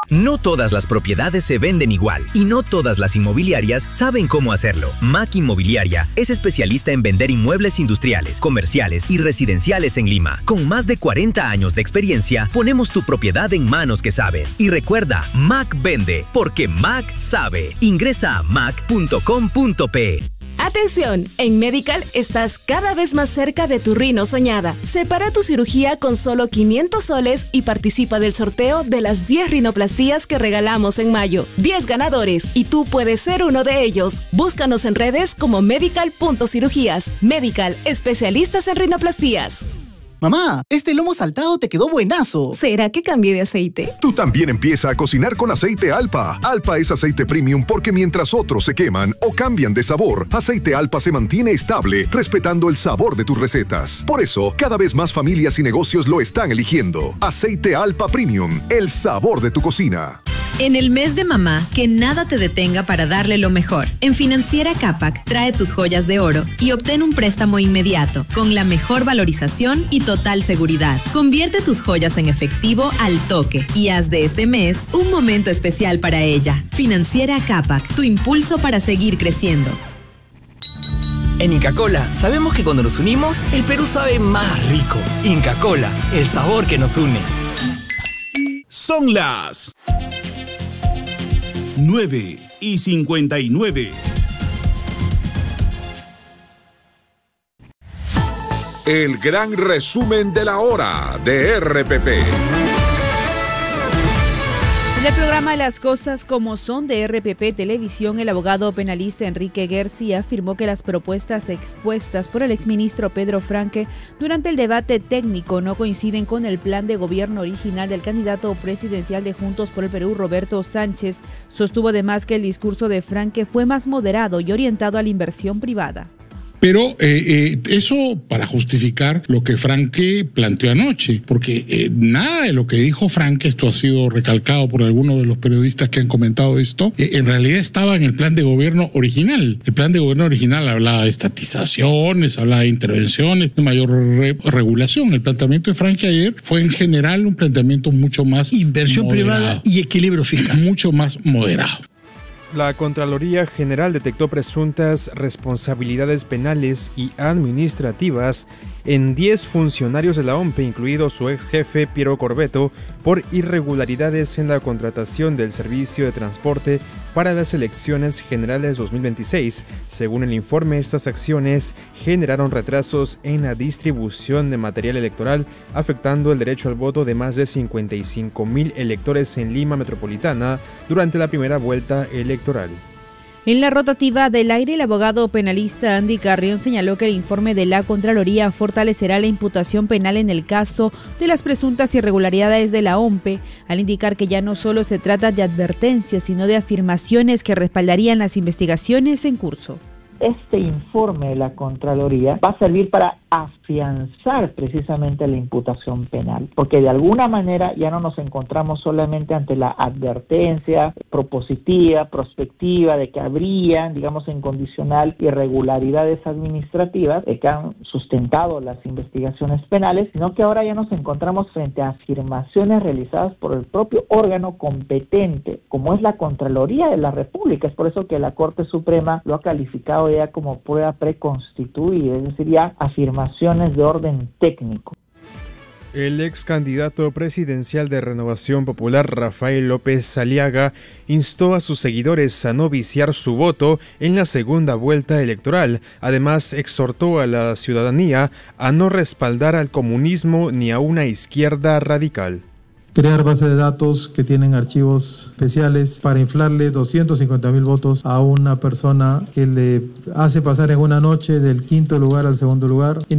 No todas las propiedades se venden igual y no todas las inmobiliarias saben cómo hacerlo. MAC Inmobiliaria es especialista en vender inmuebles industriales, comerciales y residenciales en Lima. Con más de 40 años de experiencia, ponemos tu propiedad en manos que saben. Y recuerda, MAC vende, porque MAC sabe. Ingresa a mac.com.pe. ¡Atención! En Medical estás cada vez más cerca de tu rino soñada. Separa tu cirugía con solo 500 soles y participa del sorteo de las 10 rinoplastías que regalamos en mayo. 10 ganadores y tú puedes ser uno de ellos. Búscanos en redes como medical.cirugías. Medical, especialistas en rinoplastías. Mamá, este lomo saltado te quedó buenazo. ¿Será que cambié de aceite? Tú también empieza a cocinar con aceite Alpa. Alpa es aceite premium porque mientras otros se queman o cambian de sabor, aceite Alpa se mantiene estable, respetando el sabor de tus recetas. Por eso, cada vez más familias y negocios lo están eligiendo. Aceite Alpa Premium, el sabor de tu cocina. En el mes de mamá, que nada te detenga para darle lo mejor. En Financiera Capac, trae tus joyas de oro y obtén un préstamo inmediato, con la mejor valorización y total seguridad. Convierte tus joyas en efectivo al toque y haz de este mes un momento especial para ella. Financiera Capac, tu impulso para seguir creciendo. En Inca Kola sabemos que cuando nos unimos, el Perú sabe más rico. Inca Kola, el sabor que nos une. Son las 9:59. El gran resumen de la hora de RPP. En el programa Las Cosas Como Son de RPP Televisión, el abogado penalista Enrique García afirmó que las propuestas expuestas por el exministro Pedro Franque durante el debate técnico no coinciden con el plan de gobierno original del candidato presidencial de Juntos por el Perú, Roberto Sánchez. Sostuvo además que el discurso de Franque fue más moderado y orientado a la inversión privada. Pero eso para justificar lo que Franque planteó anoche, porque nada de lo que dijo Franque, esto ha sido recalcado por algunos de los periodistas que han comentado esto, en realidad estaba en el plan de gobierno original. El plan de gobierno original hablaba de estatizaciones, hablaba de intervenciones, de mayor regulación. El planteamiento de Franque ayer fue en general un planteamiento mucho más inversión moderado, privada y equilibrio fiscal. Mucho más moderado. La Contraloría General detectó presuntas responsabilidades penales y administrativas en 10 funcionarios de la OMPE, incluido su ex jefe Piero Corbeto, por irregularidades en la contratación del servicio de transporte para las elecciones generales 2026. Según el informe, estas acciones generaron retrasos en la distribución de material electoral, afectando el derecho al voto de más de 55,000 electores en Lima Metropolitana durante la primera vuelta electoral. En la rotativa del aire, el abogado penalista Andy Carrión señaló que el informe de la Contraloría fortalecerá la imputación penal en el caso de las presuntas irregularidades de la OMPE, al indicar que ya no solo se trata de advertencias, sino de afirmaciones que respaldarían las investigaciones en curso. Este informe de la Contraloría va a servir para afianzar precisamente la imputación penal, porque de alguna manera ya no nos encontramos solamente ante la advertencia propositiva, prospectiva, de que habrían, digamos en condicional, irregularidades administrativas que han sustentado las investigaciones penales, sino que ahora ya nos encontramos frente a afirmaciones realizadas por el propio órgano competente, como es la Contraloría de la República. Es por eso que la Corte Suprema lo ha calificado ya como prueba preconstituida, es decir, ya afirmaciones de orden técnico. El ex candidato presidencial de Renovación Popular, Rafael López Aliaga, instó a sus seguidores a no viciar su voto en la segunda vuelta electoral. Además, exhortó a la ciudadanía a no respaldar al comunismo ni a una izquierda radical. Crear bases de datos que tienen archivos especiales para inflarle 250,000 votos a una persona que le hace pasar en una noche del quinto lugar al segundo lugar.